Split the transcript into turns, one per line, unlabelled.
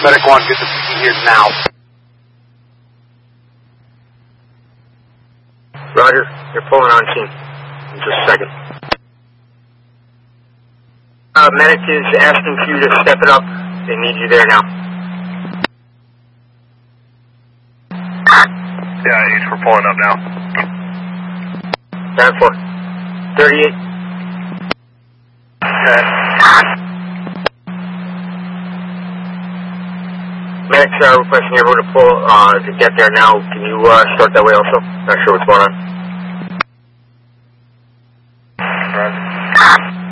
Medic 1, get the people here now.
Roger, you're pulling on scene in just a second. Medic is asking for you to step it up. They need you there now.
Yeah, H, we're pulling up now.
10-4. 38.
Okay.
Medic's requesting everyone to pull, to get there now. Can you start that way also? Not sure what's going on.